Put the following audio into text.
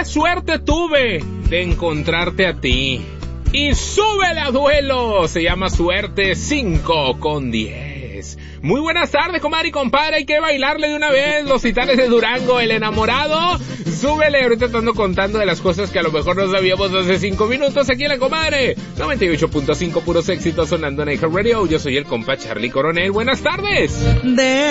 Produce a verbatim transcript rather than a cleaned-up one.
qué suerte tuve de encontrarte a ti. Y súbele a duelo, se llama Suerte cinco con diez. Muy buenas tardes, comadre y compadre, hay que bailarle de una vez los Titanes de Durango, el enamorado. Súbele, ahorita te ando contando de las cosas que a lo mejor no sabíamos hace cinco minutos aquí en la comadre. noventa y ocho punto cinco puros éxitos sonando en iHeartRadio. Yo soy el compa Charlie Coronel, buenas tardes. De